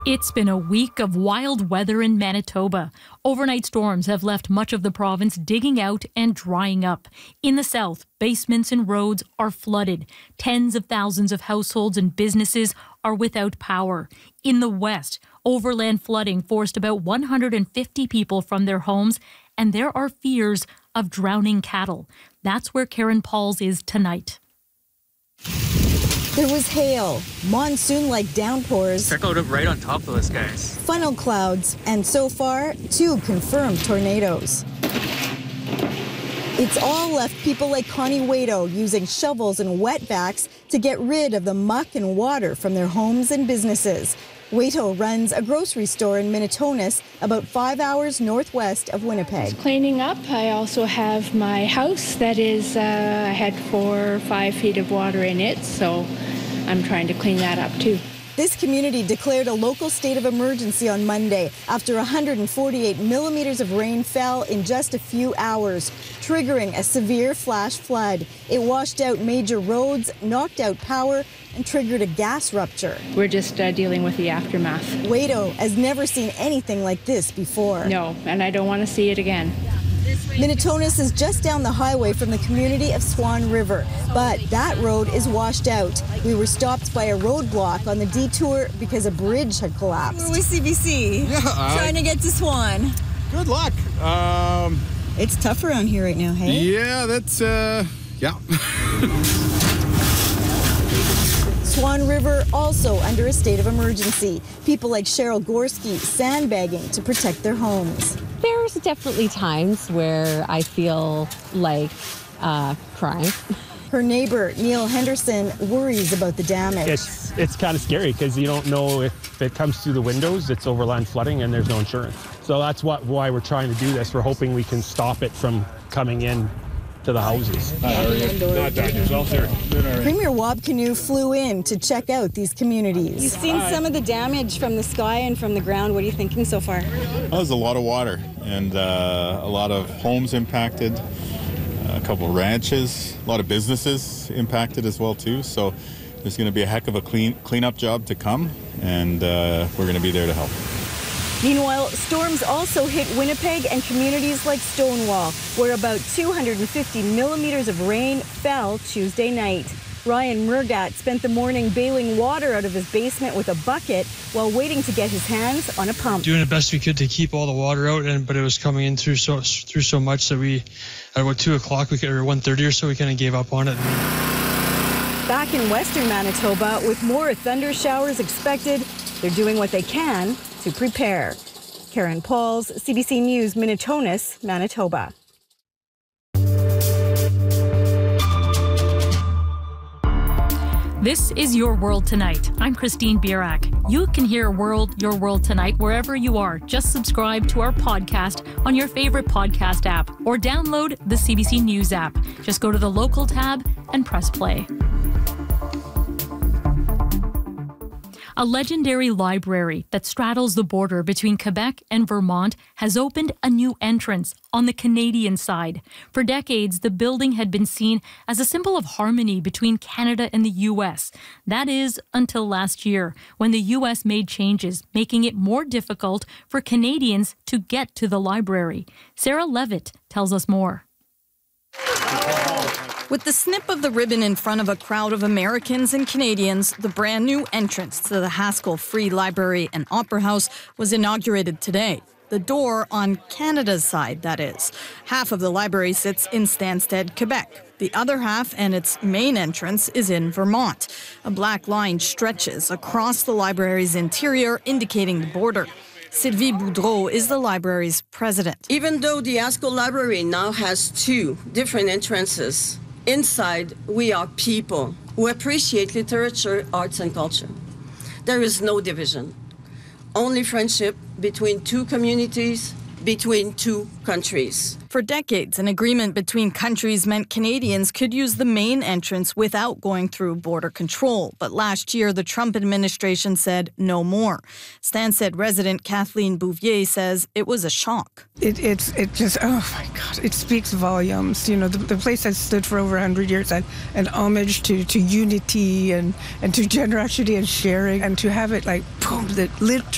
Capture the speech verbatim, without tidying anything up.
It's been a week of wild weather in Manitoba. Overnight storms have left much of the province digging out and drying up. In the south, basements and roads are flooded. Tens of thousands of households and businesses are without power. In the west, overland flooding forced about one hundred fifty people from their homes, and there are fears of drowning cattle. That's where Karen Pauls is tonight. There was hail, monsoon-like downpours. Check out right on top of us, guys. Funnel clouds, and so far, two confirmed tornadoes. It's all left people like Connie Waito using shovels and wetbacks to get rid of the muck and water from their homes and businesses. Waito runs a grocery store in Minitonas, about five hours northwest of Winnipeg. Cleaning up, I also have my house that is, uh, I had four or five feet of water in it, so I'm trying to clean that up too. This community declared a local state of emergency on Monday after one hundred forty-eight millimeters of rain fell in just a few hours, triggering a severe flash flood. It washed out major roads, knocked out power, and triggered a gas rupture. We're just uh, dealing with the aftermath. Waito has never seen anything like this before. No, and I don't want to see it again. Minitonas is just down the highway from the community of Swan River, but that road is washed out. We were stopped by a roadblock on the detour because a bridge had collapsed. We're with C B C, yeah, uh, trying to get to Swan. Good luck. Um, it's tough around here right now, hey? Yeah, that's, uh, yeah. Swan River also under a state of emergency. People like Cheryl Gorski sandbagging to protect their homes. There's definitely times where I feel like uh, crying. Her neighbor, Neil Henderson, worries about the damage. It's, it's kind of scary because you don't know if it comes through the windows, it's overland flooding, and there's no insurance. So that's what, why we're trying to do this. We're hoping we can stop it from coming in to the houses. Not bad yourself there. Premier Wabkanu flew in to check out these communities. You've seen some of the damage from the sky and from the ground. What are you thinking so far? Well, there's a lot of water and uh, a lot of homes impacted, a couple of ranches, a lot of businesses impacted as well too. So there's going to be a heck of a clean cleanup job to come, and uh, we're going to be there to help. Meanwhile, storms also hit Winnipeg and communities like Stonewall, where about two hundred fifty millimeters of rain fell Tuesday night. Ryan Murgat spent the morning bailing water out of his basement with a bucket while waiting to get his hands on a pump. Doing the best we could to keep all the water out, and but it was coming in through so through so much that we, at about two o'clock, we could, or one thirty or so, we kind of gave up on it. Back in western Manitoba, with more thunder showers expected, they're doing what they can to prepare. Karen Pauls, C B C News, Minitonas, Manitoba. This is Your World Tonight. I'm Christine Bierak. You can hear World, Your World Tonight wherever you are. Just subscribe to our podcast on your favorite podcast app or download the C B C News app. Just go to the local tab and press play. A legendary library that straddles the border between Quebec and Vermont has opened a new entrance on the Canadian side. For decades, the building had been seen as a symbol of harmony between Canada and the U S. That is, until last year, when the U S made changes, making it more difficult for Canadians to get to the library. Sarah Levitt tells us more. With the snip of the ribbon in front of a crowd of Americans and Canadians, the brand new entrance to the Haskell Free Library and Opera House was inaugurated today. The door on Canada's side, that is. Half of the library sits in Stansted, Quebec. The other half and its main entrance is in Vermont. A black line stretches across the library's interior, indicating the border. Sylvie Boudreau is the library's president. Even though the Haskell Library now has two different entrances, inside we are people who appreciate literature, arts, and culture. There is no division, only friendship between two communities, between two countries. For decades, an agreement between countries meant Canadians could use the main entrance without going through border control. But last year, the Trump administration said no more. Stansted resident Kathleen Bouvier says it was a shock. It, it's it just, oh my God, it speaks volumes. You know, the, the place has stood for over one hundred years, and an homage to, to unity and, and to generosity and sharing, and to have it like, boom, the literal